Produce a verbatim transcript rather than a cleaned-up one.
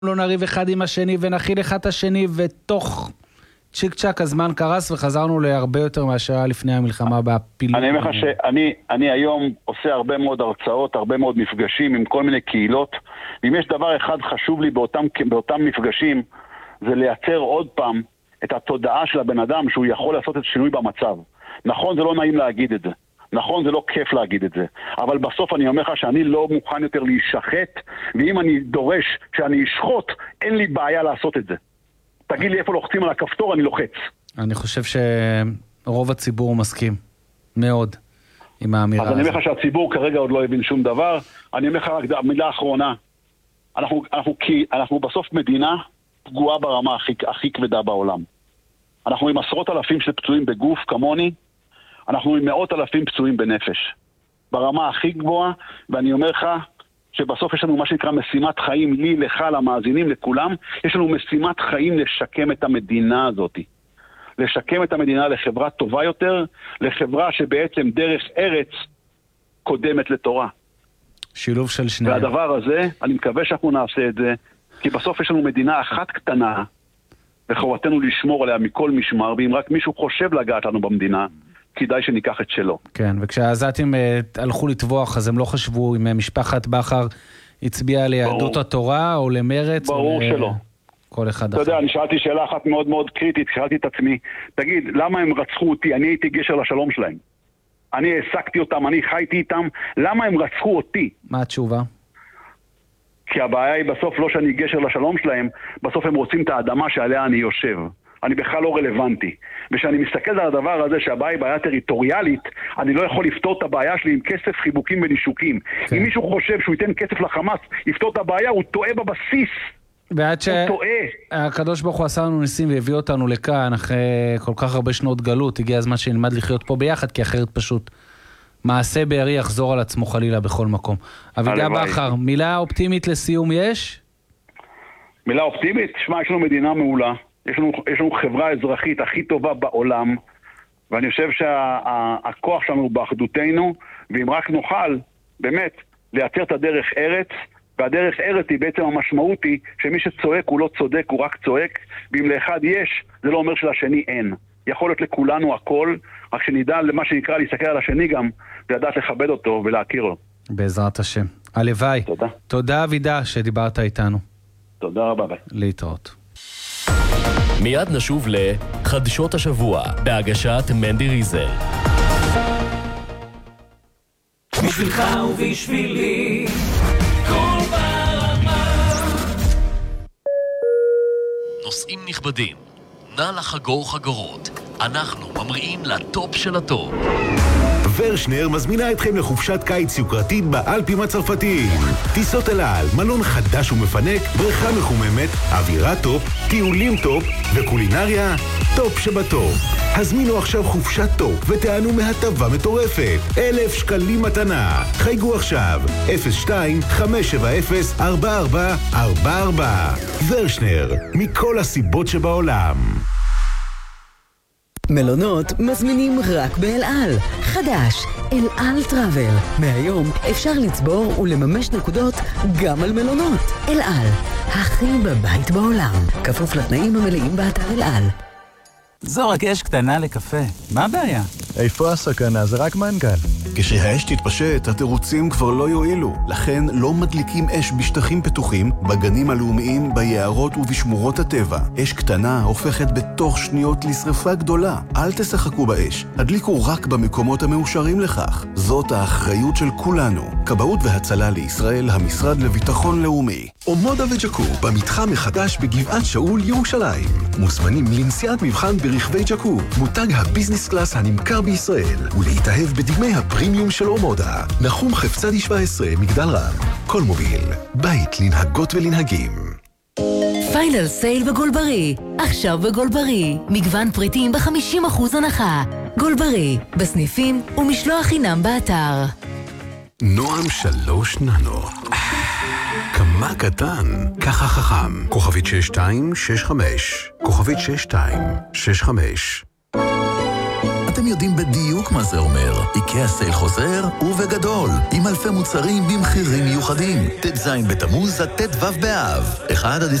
לא נריב אחד עם השני ונכיל אחד את השני, ותוך צ'יק צ'ק הזמן קרס וחזרנו להרבה יותר מאשר לפני המלחמה בפילוג. אני אומר לך שאני אני היום עושה הרבה מאוד הרצאות, הרבה מאוד מפגשים עם כל מיני קהילות, ואם יש דבר אחד חשוב לי באותם, באותם מפגשים, זה לייצר עוד פעם את התודעה של הבן אדם שהוא יכול לעשות את שינוי במצב. נכון, זה לא נעים להגיד את זה. נכון, זה לא כיף להגיד את זה. אבל בסוף אני אומר לך שאני לא מוכן יותר להישחט, ואם אני דורש שאני אשחוט, אין לי בעיה לעשות את זה. תגיד לי איפה לוחצים על הכפתור, אני לוחץ. אני חושב שרוב הציבור מסכים מאוד עם האמירה הזאת. אז אני אומר לך שהציבור כרגע עוד לא הבין שום דבר. אני אומר לך רק מילה אחרונה. אנחנו, אנחנו, כי אנחנו בסוף מדינה פגועה ברמה הכי, הכי כבדה בעולם. אנחנו עם עשרות אלפים של פצועים בגוף כמוני, אנחנו עם מאות אלפים פצועים בנפש. ברמה הכי גבוהה, ואני אומר לך שבסוף יש לנו מה שנקרא משימת חיים, לי, לך, למאזינים, לכולם, יש לנו משימת חיים לשקם את המדינה הזאת. לשקם את המדינה לחברה טובה יותר, לחברה שבעצם דרך ארץ קודמת לתורה. שילוב של שנייה. והדבר הזה, אני מקווה שאנחנו נעשה את זה, כי בסוף יש לנו מדינה אחת קטנה, וחובתנו לשמור עליה מכל משמר, ואם רק מישהו חושב לגעת לנו במדינה, כדאי שניקח את שלו. כן, וכשהעזתים uh, הלכו לטבוח, אז הם לא חשבו אם משפחת בחר הצביעה ליהדות התורה או למרץ. ברור או שלא. כל אחד אתה אחר. יודע, אני שאלתי שאלה אחת מאוד מאוד קריטית, שאלתי את עצמי, תגיד, למה הם רצחו אותי? אני הייתי גשר לשלום שלהם. אני העסקתי אותם, אני חייתי איתם, למה הם רצחו אותי? מה התשובה? כי הבעיה היא בסוף לא שאני גשר לשלום שלהם, בסוף הם רוצים את האדמה שעליה אני יושב. אני בכלל לא רלוונטי. ושאני מסתכל על הדבר הזה שהבעיה היא בעיה טריטוריאלית, אני לא יכול לפתור את הבעיה שלי עם כסף, חיבוקים ונישוקים. כן. אם מישהו חושב שהוא ייתן כסף לחמאס, יפתור את הבעיה, הוא טועה בבסיס. ועד שהקדוש ברוך הוא עשה לנו ניסים והביא אותנו לכאן, אחרי כל כך הרבה שנות גלות, הגיע הזמן שנלמד לחיות פה ביחד, כי אחרת פשוט מעשה בארי יחזור על עצמו חלילה בכל מקום. אביגע בכר, מילה אופטימית לסיום יש? מילה אופטימית? שמע, יש לנו מדינה מעולה. יש לנו, יש לנו חברה אזרחית הכי טובה בעולם, ואני חושב שהכוח שלנו באחדותנו, ואם רק נוכל, באמת, לייצר את הדרך ארץ, והדרך ארץ היא בעצם המשמעות היא שמי שצועק הוא לא צודק, הוא רק צועק, ואם לאחד יש, זה לא אומר שלשני אין. יכול להיות לכולנו הכל, רק שנדע למה שנקרא להסתכל על השני גם, ולדעת לכבד אותו ולהכיר לו. בעזרת השם. הלוואי. תודה. תודה אבידה שדיברת איתנו. תודה רבה. ביי. להתראות. מיד נשוב לחדשות השבוע בהגשת מנדי ריזל. בשבילך ובשבילי כל ברמה. נושאים נכבדים, נא לחגור חגורות, אנחנו ממריאים לטופ של הטופ. ורשנר מזמינה אתכם לחופשת קיץ יוקרתית באלפים הצרפתיים. טיסות אל על, מלון חדש ומפנק, בריכה מחוממת, אווירה טופ, טיולים טופ וקולינריה טופ שבטופ. הזמינו עכשיו חופשת טופ ותענו מהטבה מטורפת. אלף שקלים מתנה. חייגו עכשיו אפס שתיים חמש שבע אפס ארבע ארבע ארבע ארבע. ורשנר, מכל הסיבות שבעולם. מלונות מזמינים רק באל על. חדש, אל על טראבל. מהיום אפשר לצבור ולממש נקודות גם על מלונות. אל על, הכי בבית בעולם. כפוף לתנאים המלאים באתר אל על. זו רק אש קטנה לקפה. מה הבעיה? איפה הסכנה? זה רק מנגל. כשהאש תתפשט, התירוצים כבר לא יועילו. לכן לא מדליקים אש בשטחים פתוחים, בגנים הלאומיים, ביערות ובשמורות הטבע. אש קטנה הופכת בתוך שניות לשרפה גדולה. אל תשחקו באש. הדליקו רק במקומות המאושרים לכך. זאת האחריות של כולנו. כבאות והצלה לישראל, המשרד לביטחון לאומי. אומודה וג'קו, במתחם מחדש בגבעת שאול, ירושלים. מוזמנים לנסיעת מבחן ברכבי ג'קו, מותג הביזנס קלאס הנמכר בישראל, ולהתאהב בדגמי הפרימיום של אומודה. נחום חפצדי שבע עשרה, מגדל רם. כל מוביל, בית לנהגות ולנהגים. פיינל סייל בגולברי. עכשיו בגולברי. מגוון פריטים ב-חמישים אחוז הנחה. גולברי, בסניפים ומשלוח חינם באתר. נועם שלוש ננו. כמה קטן, ככה חכם. כוכבית שש שתיים שש חמש. כוכבית שש שתיים שש חמש. אתם אתם יודעים בדיוק מה זה אומר. איקאה סייל חוזר ובגדול, עם אלפי מוצרים במחירים מיוחדים. ט"ז בתמוז עד ט"ו באב, אחד עד